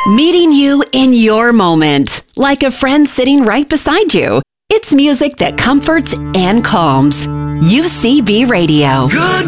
Meeting you in your moment, like a friend sitting right beside you. It's music that comforts and calms. UCB Radio. Good